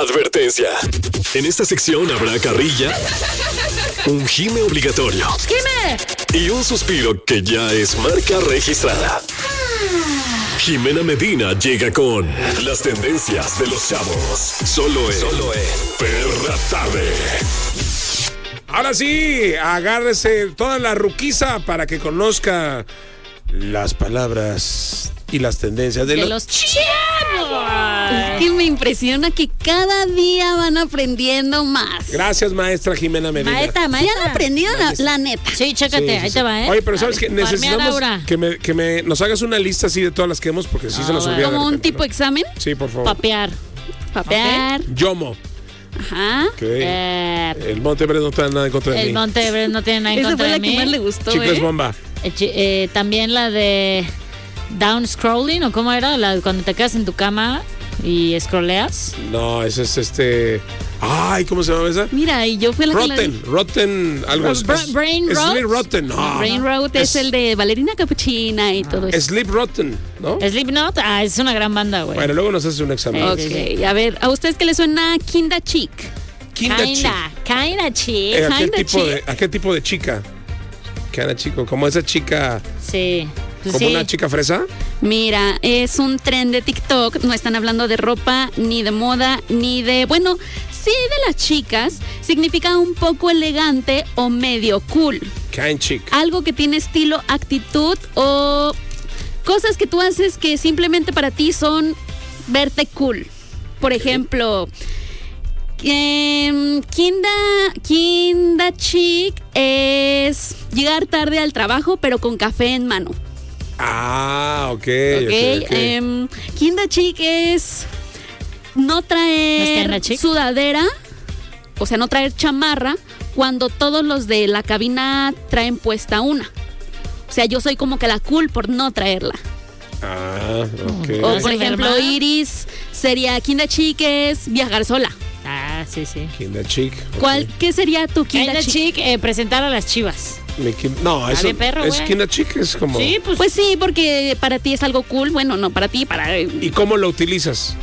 Advertencia. En esta sección habrá carrilla, un gime obligatorio y un suspiro que ya es marca registrada. Jimena Medina llega con las tendencias de los chavos. Solo en Perra Tarde. Ahora sí, agárrese toda la ruquiza para que conozca las palabras y las tendencias de los chavos. Es que me impresiona que cada día van aprendiendo más. Gracias, maestra Jimena Medina. Maestra. Sí han aprendido la neta. Sí, chécate, ahí te va, ¿eh? Oye, pero ¿sabes qué? Necesitamos que nos hagas una lista así de todas las que hemos, porque sí se nos olvida. ¿Como un tipo examen? Sí, por favor. Papear. Yomo. Ajá. Okay. El Monte Everest no tiene nada en contra de mí. El Monte Everest no tiene nada en contra de mí. Esa fue la que más le gustó, Chicles bomba. También la de down scrolling, ¿o cómo era? Cuando te quedas en tu cama y scrolleas. No, ese es Ay, ¿cómo se llama esa? Mira, y yo fui la Rotten, algo así. Brain Rot. Sleep Rotten. No. Brain Rot es el de Valerina Capuchina y todo eso. Sleep Rotten, ¿no? Slipknot, es una gran banda, güey. Bueno, luego nos hace un examen. Ok, a ver, ¿a ustedes qué les suena Kinda Chic? Kinda Chic. ¿A qué tipo de chica? Kinda Chico, como esa chica. Sí. ¿Como una chica fresa? Mira, es un tren de TikTok. No están hablando de ropa, ni de moda, ni de... Bueno, sí de las chicas. Significa un poco elegante o medio cool. Kind chic. Algo que tiene estilo, actitud o cosas que tú haces que simplemente para ti son verte cool. Por ejemplo... Kinda Chic es llegar tarde al trabajo pero con café en mano. Ok. Kinda Chic es no traer sudadera, o sea, no traer chamarra cuando todos los de la cabina traen puesta una. O sea, yo soy como que la cool por no traerla. Ok. O por ejemplo, Iris sería Kinda Chic es viajar sola. Sí. Kinda Chic. Okay. ¿Qué sería tu Kinda Chic? Presentar a las Chivas. No, eso perro, es Kinda Chic, es como... Sí, pues sí, porque para ti es algo cool. Bueno, no, para ti, para... ¿Y cómo lo utilizas?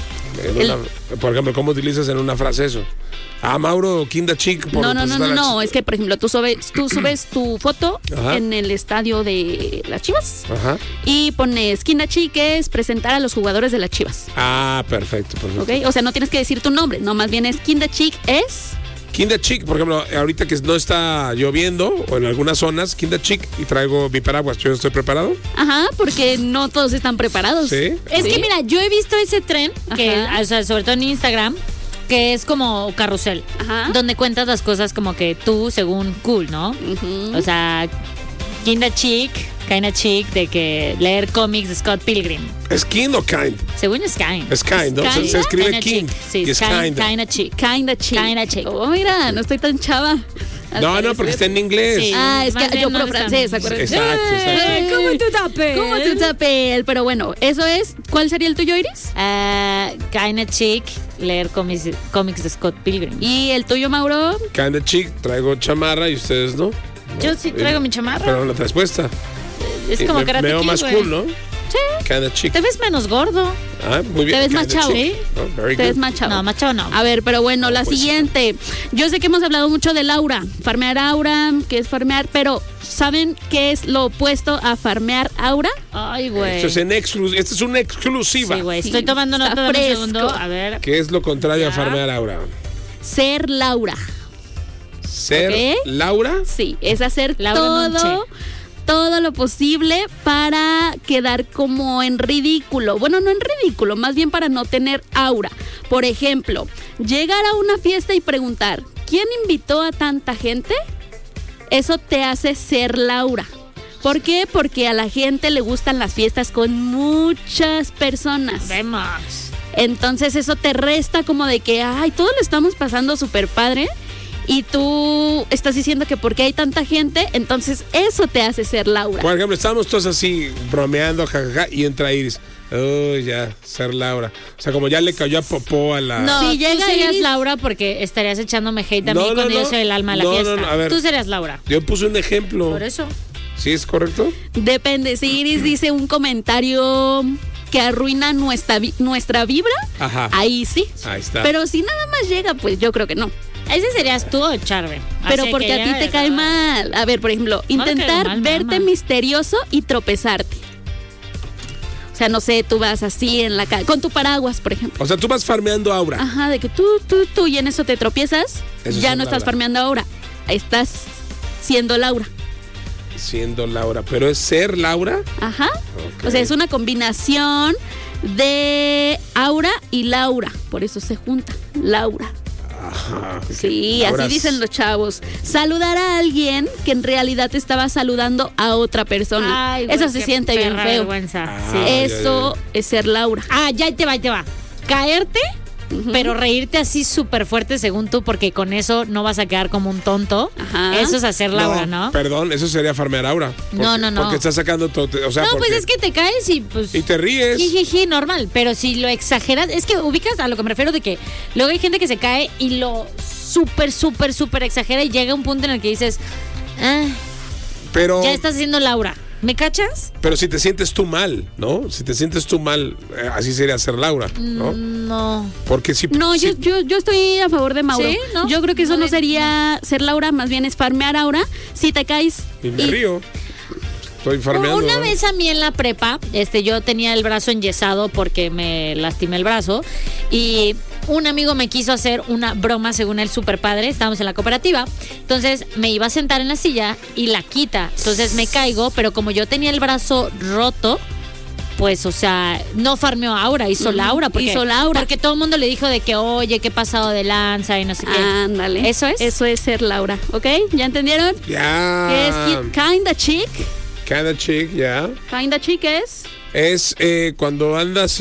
Por ejemplo, ¿cómo utilizas en una frase eso? Mauro, Kinda Chic. No, es que por ejemplo tú subes tu foto en el estadio de las Chivas. Ajá. Y pones Kinda Chic es presentar a los jugadores de las Chivas. Perfecto. Okay, o sea, no tienes que decir tu nombre, no, más bien es Kinda Chic es... Kinda Chic, por ejemplo, ahorita que no está lloviendo o en algunas zonas, Kinda Chic, y traigo mi paraguas, ¿yo estoy preparado? Ajá, porque no todos están preparados. Sí. Es que mira, yo he visto ese tren, que, o sea, sobre todo en Instagram, que es como carrusel, donde cuentas las cosas como que tú según cool, ¿no? O sea, Kinda Chic de que leer cómics de Scott Pilgrim. ¿Es kind o kind? Según es kind. Es kind, ¿no? Se escribe kind. Sí, es Kinda Chic. Kinda Chic. Oh, mira, no estoy tan chava. No, porque está en inglés. Sí, es que yo pro francés, acuérdate. Exacto. ¿Cómo tu papel? Pero bueno, eso es. ¿Cuál sería el tuyo, Iris? Kinda Chic, leer cómics de Scott Pilgrim. ¿Y el tuyo, Mauro? Kinda Chic, traigo chamarra y ustedes no. Yo sí traigo mi chamarra. Pero la traes puesta. Es como Karate Kid, veo más cool, ¿no? Sí. Kinda Chic. Te ves menos gordo. Muy bien. Te ves más chavo. ¿Sí? Very Te ves good. más chavo. No, más chavo no. A ver, pero bueno, la pues siguiente. Yo sé que hemos hablado mucho de Laura. Farmear aura, que es farmear, pero ¿saben qué es lo opuesto a farmear aura? Ay, güey. Esto es una exclusiva. Sí, güey. Estoy tomando nota de un segundo. A ver. ¿Qué es lo contrario a farmear aura? Ser Laura. ¿Ser Laura? Sí, es hacer Laura todo lo posible para quedar como en ridículo. Bueno, no en ridículo, más bien para no tener aura. Por ejemplo, llegar a una fiesta y preguntar, ¿quién invitó a tanta gente? Eso te hace ser Laura. ¿Por qué? Porque a la gente le gustan las fiestas con muchas personas. Vemos. Entonces eso te resta como de que, todos lo estamos pasando súper padre. Y tú estás diciendo que porque hay tanta gente, entonces eso te hace ser Laura. Por ejemplo, estábamos todos así bromeando, jajaja, y entra Iris. Ya, ser Laura. O sea, como ya le cayó a popó a la... No, si tú llega serías Iris... Laura porque estarías echándome hate a mí cuando yo soy el alma de la fiesta. No, a ver. Tú serías Laura. Yo puse un ejemplo. Por eso. ¿Sí es correcto? Depende, si Iris dice un comentario que arruina nuestra vibra, Ajá. ahí sí. Ahí está. Pero si nada más llega, pues yo creo que no. Ese serías tú o Charve. Pero Así porque que a ti llega te de cae nada. mal. A ver, por ejemplo, No le intentar caigo mal, verte mamá. misterioso y tropezarte. O sea, no sé, tú vas así en la calle, con tu paraguas, por ejemplo. O sea, tú vas farmeando aura. Ajá, de que tú, y en eso te tropiezas, Eso ya es no estás Laura. farmeando aura. Estás siendo Laura. Siendo Laura. ¿Pero es ser Laura? Ajá. Ok. O sea, es una combinación de aura y Laura. Por eso se junta. Laura. Ajá. Sí, Laura así dicen los chavos. Saludar a alguien que en realidad te estaba saludando a otra persona. Ay, güey, eso se qué siente bien perra feo. vergüenza. Ah, Sí. Eso es ser Laura. Ah, ya ahí te va. Caerte, pero reírte así súper fuerte según tú, porque con eso no vas a quedar como un tonto. Ajá. Eso es hacer Laura, ¿no? Perdón, eso sería farmear aura. No. Porque estás sacando todo. O sea, No, pues porque- es que te caes y pues... Y te ríes. Jijiji, normal, pero si lo exageras, es que ubicas a lo que me refiero de que luego hay gente que se cae y lo súper exagera y llega un punto en el que dices, Pero, ya estás haciendo Laura. ¿Me cachas? pero si te sientes tú mal, ¿no? Si te sientes tú mal, así sería ser Laura, ¿no? No. Porque si... No, si- yo estoy a favor de Mauro. ¿Sí? ¿No? Yo creo que eso No no le- sería ser Laura, más bien es farmear aura. Si te caes Y me río. Estoy farmeando. Una ¿no? vez a mí en la prepa, yo tenía el brazo enyesado porque me lastimé el brazo y un amigo me quiso hacer una broma, según él, súper padre. Estábamos en la cooperativa, entonces me iba a sentar en la silla y la quita. Entonces me caigo, pero como yo tenía el brazo roto, pues, o sea, no farmeó Aura, hizo Laura. hizo Laura. Porque todo el mundo le dijo de que, oye, qué pasado de lanza y no sé qué. Ándale. ¿Eso es? Eso es ser Laura, ¿ok? ¿Ya entendieron? Ya. Que es kinda chic. Kinda chick, ya. Kinda chic es. Es cuando andas,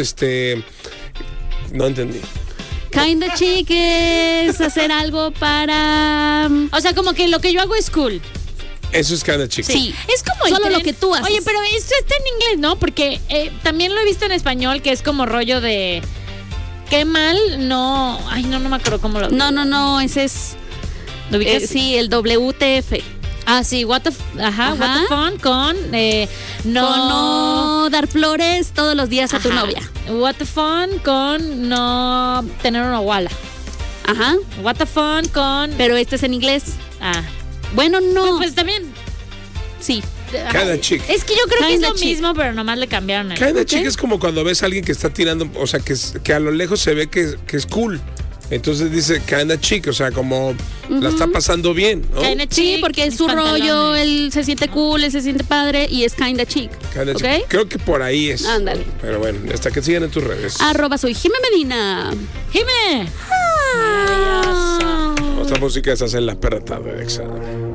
no entendí. Kinda chic es hacer algo para... O sea, como que lo que yo hago es cool. Eso es kinda chick. Sí. Es como el Solo tren. lo que tú haces. Oye, pero esto está en inglés, ¿no? Porque también lo he visto en español, que es como rollo de... Qué mal, no... Ay, no me acuerdo cómo lo... No, ese es... ¿Lo ubicas? sí, el WTF. Ah, sí, what the fun con... Con no dar flores todos los días a tu Ajá. novia. What the fun con no tener una wala. Ajá. What the fun con... Pero este es en inglés. Ah. Bueno, no. Pues también... Sí. Kinda chick. Es que yo creo que es Kinda lo chic. mismo, pero nomás le cambiaron el... Kinda chick es como cuando ves a alguien que está tirando, o sea, que a lo lejos se ve que es cool. Entonces dice kinda chick, o sea, como la está pasando bien, ¿no? Kinda Sí, chic, porque es mis su rollo, pantalones. él se siente cool, él se siente padre y es kinda chic. Kinda ¿Ok? chick. Creo que por ahí es. Ándale. Pero bueno, hasta que sigan en tus redes. @soy Jime Medina. ¡Jime! Otra música es hacer la perra tarde de Exa.